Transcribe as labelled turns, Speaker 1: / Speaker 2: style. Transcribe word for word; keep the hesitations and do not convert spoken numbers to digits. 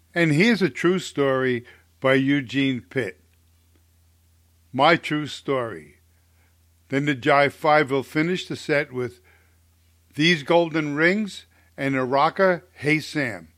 Speaker 1: And here's a true story by Eugene Pitt. My True Story. Then the Jive Five will finish the set with These Golden Rings and a rocker, Hey Sam.